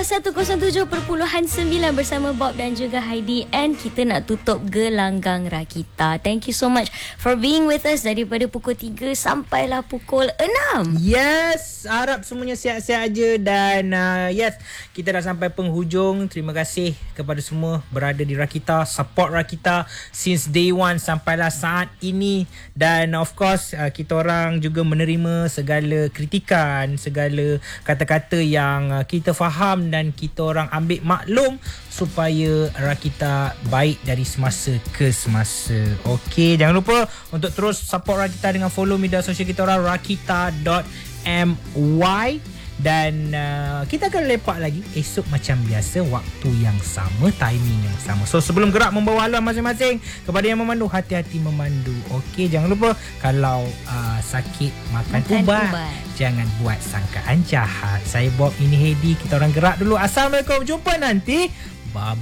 107.9 bersama Bob dan juga Heidi, and kita nak tutup gelanggang Rakita. Thank you so much for being with us daripada pukul 3 sampailah pukul 6. Yes, harap semuanya sihat-sihat aja dan yes, kita dah sampai penghujung. Terima kasih kepada semua berada di Rakita, support Rakita since day one sampailah saat ini, dan of course kita orang juga menerima segala kritikan, segala kata-kata yang kita faham dan kita orang ambil maklum supaya Rakita baik dari semasa ke semasa. Okey, jangan lupa untuk terus support Rakita dengan follow media sosial kita orang rakita.my, dan kita akan lepak lagi esok macam biasa, waktu yang sama, timing yang sama. So sebelum gerak membawa haluan masing-masing, kepada yang memandu, hati-hati memandu. Okey, jangan lupa kalau sakit makan ubat, jangan buat sangkaan jahat. Saya Bob, ini Heidi, kita orang gerak dulu. Assalamualaikum, jumpa nanti. Bye bye.